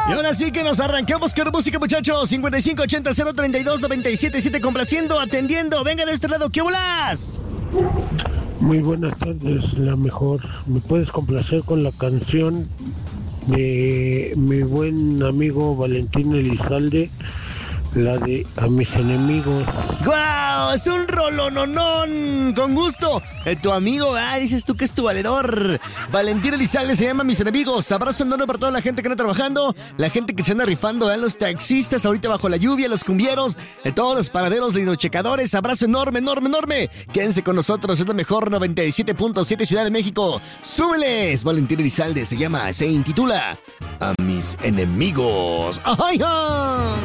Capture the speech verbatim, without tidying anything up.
Y ahora sí que nos arranquemos con música, muchachos. cincuenta y cinco ochenta cero treinta y dos noventa y siete siete, complaciendo, atendiendo. Venga de este lado, ¿qué bolas? Muy buenas tardes, la mejor. ¿Me puedes complacer con la canción de mi buen amigo Valentín Elizalde? La de A mis enemigos. ¡Guau! Es un rolononón. Con gusto. Eh, tu amigo, ah, dices tú que es tu valedor. Valentín Elizalde se llama Mis Enemigos. Abrazo enorme para toda la gente que anda trabajando, la gente que se anda rifando, ¿eh? Los taxistas ahorita bajo la lluvia, los cumbieros, eh, todos los paraderos, checadores. Abrazo enorme, enorme, enorme. Quédense con nosotros, es la mejor noventa y siete punto siete Ciudad de México. ¡Súbeles! Valentín Elizalde se llama, se intitula A mis enemigos. ¡Ay, ay!